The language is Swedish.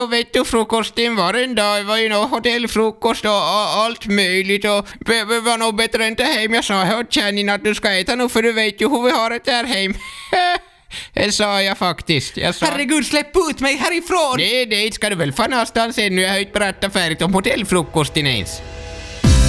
Och vet du, frukosten var en dag, det var ju nog hotellfrukost och allt möjligt och det var nog bättre än det hem. Jag sa, hör Channing att du ska äta nu för du vet ju hur vi har det där hem. Det sa jag faktiskt. Herregud, släpp ut mig härifrån! Nej, ska du väl få någonstans ännu. Jag har ju inte berättat färdigt om hotellfrukosten ens.